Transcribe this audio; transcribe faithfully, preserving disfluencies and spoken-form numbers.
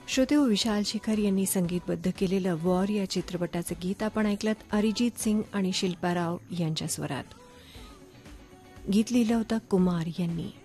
श्रोतेहो, विशाल शेखर यांनी संगीतबद्ध केलेलं वॉर या चित्रपटाचं गीत आपण ऐकलत अरिजित सिंग आणि शिल्पा राव यांच्या स्वरात. गीत लिहिलं होतं कुमार यांनी.